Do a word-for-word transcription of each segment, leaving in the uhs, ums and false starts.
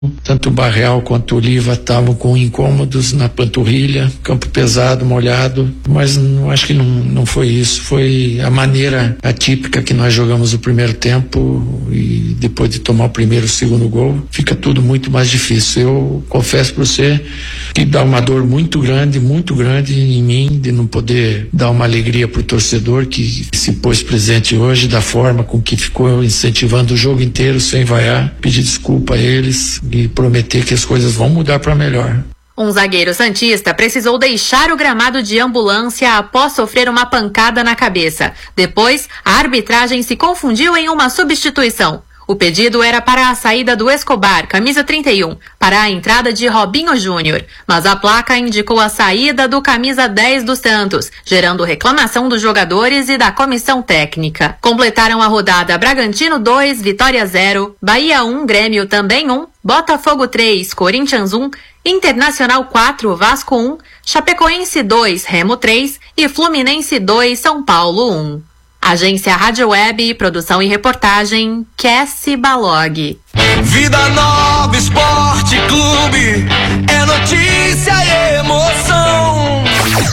Tanto o Barreal quanto o Oliva estavam com incômodos na panturrilha, campo pesado, molhado, mas não, acho que não, não foi isso, foi a maneira atípica que nós jogamos o primeiro tempo e depois de tomar o primeiro e o segundo gol, fica tudo muito mais difícil. Eu confesso para você que dá uma dor muito grande, muito grande em mim de não poder dar uma alegria pro torcedor que se pôs presente hoje da forma com que ficou incentivando o jogo inteiro sem vaiar, pedir desculpa a eles e prometer que as coisas vão mudar para melhor. Um zagueiro santista precisou deixar o gramado de ambulância após sofrer uma pancada na cabeça. Depois, a arbitragem se confundiu em uma substituição. O pedido era para a saída do Escobar, camisa trinta e um, para a entrada de Robinho Júnior, mas a placa indicou a saída do camisa dez do Santos, gerando reclamação dos jogadores e da comissão técnica. Completaram a rodada Bragantino dois, Vitória zero, Bahia um, Grêmio também um, Botafogo três, Corinthians um, Internacional quatro, Vasco um, Chapecoense dois, Remo três e Fluminense dois, São Paulo um. Agência Rádio Web, produção e reportagem, Cassie Balog. Vida Nova Esporte Clube, é notícia e emoção.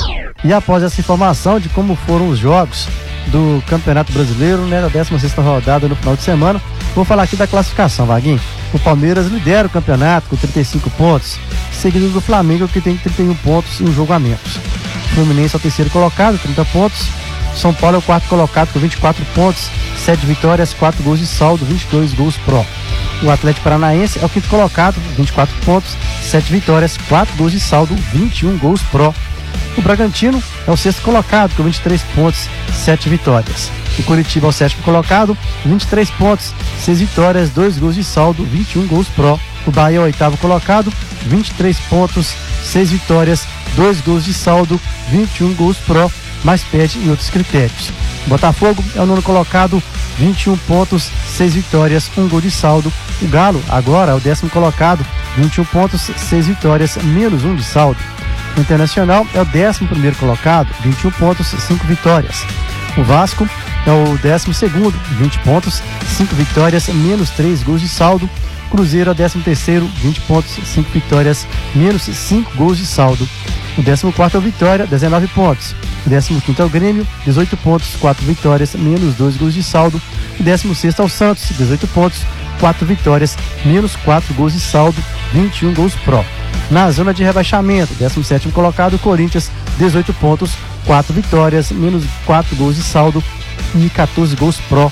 E após essa informação de como foram os jogos do Campeonato Brasileiro, né, da décima sexta rodada no final de semana, vou falar aqui da classificação, Vaguinho. O Palmeiras lidera o campeonato com trinta e cinco pontos, seguido do Flamengo, que tem trinta e um pontos e um jogo a menos. O Fluminense é o terceiro colocado, trinta pontos. São Paulo é o quarto colocado com vinte e quatro pontos, sete vitórias, quatro gols de saldo, vinte e dois gols pró. O Atlético Paranaense é o quinto colocado, vinte e quatro pontos, sete vitórias, quatro gols de saldo, vinte e um gols pró. O Bragantino é o sexto colocado com vinte e três pontos, sete vitórias. O Curitiba é o sétimo colocado, vinte e três pontos, seis vitórias, dois gols de saldo, vinte e um gols pró. O Bahia é o oitavo colocado, vinte e três pontos, seis vitórias, dois gols de saldo, vinte e um gols pró, mas perde em outros critérios. O Botafogo é o nono colocado, vinte e um pontos, seis vitórias, um gol de saldo. O Galo agora é o décimo colocado, vinte e um pontos, seis vitórias, menos um de saldo. O Internacional é o décimo primeiro colocado, vinte e um pontos, cinco vitórias. O Vasco é o décimo segundo, vinte pontos, cinco vitórias, menos três gols de saldo. Cruzeiro é o décimo terceiro, vinte pontos, cinco vitórias, menos cinco gols de saldo. O décimo quarto é o Vitória, dezenove pontos. O décimo quinto é o Grêmio, dezoito pontos, quatro vitórias, menos dois gols de saldo. O décimo sexto é o Santos, dezoito pontos, quatro vitórias, menos quatro gols de saldo, vinte e um gols pró. Na zona de rebaixamento, décimo sétimo colocado, o Corinthians, dezoito pontos, quatro vitórias, menos quatro gols de saldo e quatorze gols pró.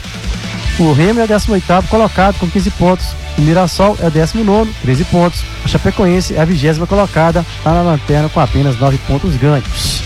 O Remo é o décimo oitavo colocado com quinze pontos. O Mirassol é o décimo nono, treze pontos. A Chapecoense é a vigésima colocada, está na lanterna com apenas nove pontos ganhos.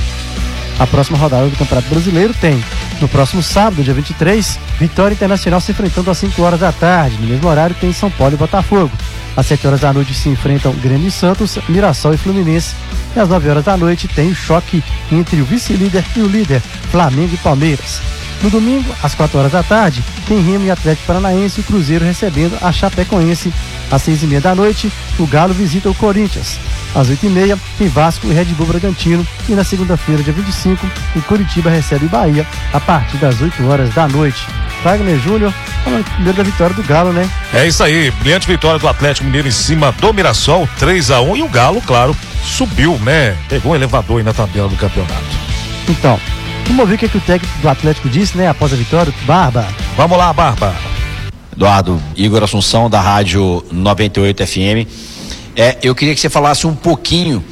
A próxima rodada do Campeonato Brasileiro tem, no próximo sábado, dia vinte e três, Vitória Internacional se enfrentando às cinco horas da tarde. No mesmo horário tem São Paulo e Botafogo. Às sete horas da noite se enfrentam Grêmio e Santos, Mirassol e Fluminense. E às nove horas da noite tem o choque entre o vice-líder e o líder, Flamengo e Palmeiras. No domingo, às quatro horas da tarde, tem Remo e Atlético Paranaense e o Cruzeiro recebendo a Chapecoense. Às seis e meia da noite, o Galo visita o Corinthians. Às oito e meia, tem Vasco e Red Bull Bragantino. E na segunda-feira, dia vinte e cinco, o Curitiba recebe o Bahia a partir das oito horas da noite. Wagner Júnior, falando primeiro da vitória do Galo, né? É isso aí, brilhante vitória do Atlético Mineiro em cima do Mirassol, três a um, e o Galo, claro, subiu, né? Pegou um elevador aí na tabela do campeonato. Então, vamos ouvir o que, é que o técnico do Atlético disse, né, após a vitória, Barba. Vamos lá, Barba. Eduardo, Igor Assunção, da Rádio noventa e oito F M. É, eu queria que você falasse um pouquinho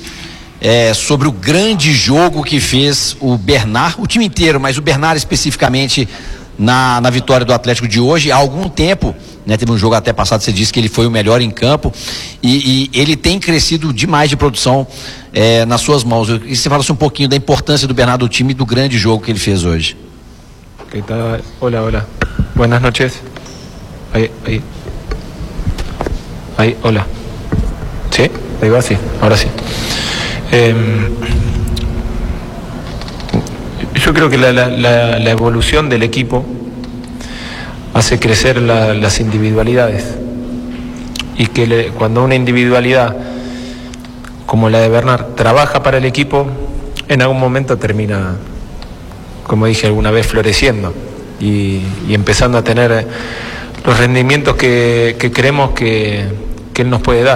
é, sobre o grande jogo que fez o Bernard, o time inteiro, mas o Bernard especificamente na, na vitória do Atlético de hoje. Há algum tempo, né, teve um jogo até passado, você disse que ele foi o melhor em campo e, e ele tem crescido demais de produção é, nas suas mãos. Eu queria que você falasse um pouquinho da importância do Bernard do time e do grande jogo que ele fez hoje. ¿Qué tal? Hola, hola. Buenas noches. Ahí, ahí. Ahí, hola. ¿Sí? Ahí va, sí. Ahora sí. Eh, yo creo que la, la, la, la evolución del equipo hace crecer la, las individualidades. Y que le, cuando una individualidad como la de Bernard trabaja para el equipo, en algún momento termina, como dije alguna vez, floreciendo y, y empezando a tener los rendimientos que, que creemos que, que él nos puede dar.